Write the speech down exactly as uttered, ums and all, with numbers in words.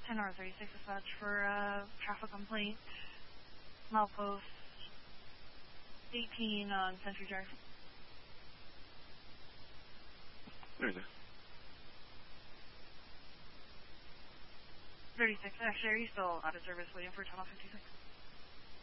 ten hour thirty-six dispatch for uh, traffic complaint. Milepost eighteen on Century Drive. There's it. thirty-six. Actually, are you still out of service waiting for tunnel fifty-six?